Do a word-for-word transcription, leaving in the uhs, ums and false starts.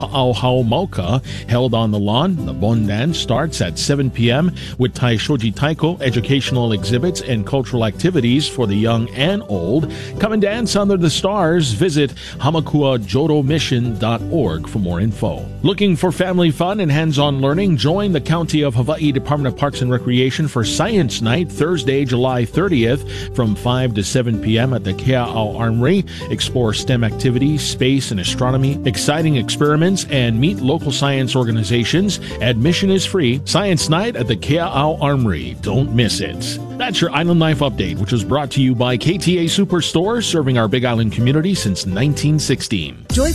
Auhau Mauka held on the lawn. The Bon Dance starts at seven p.m. with Taishoji Taiko, educational exhibits and cultural activities for the young and old. Come and dance under the stars. Visit hamakua jodo mission dot org for more info. Looking for family fun and hands-on learning? Join the County of Hawaii Department of Parks and Recreation for Science Night, Thursday, July thirtieth from five to seven p.m. at the Kea'au Armory. Explore STEM activities, space and astronomy, exciting experiments, and meet local science organizations. Admission is free. Science Night at the Kea'au Armory. Don't miss it. That's your Island Life Update, which was brought to you by K T A Superstore, serving our Big Island community since nineteen sixteen. Joy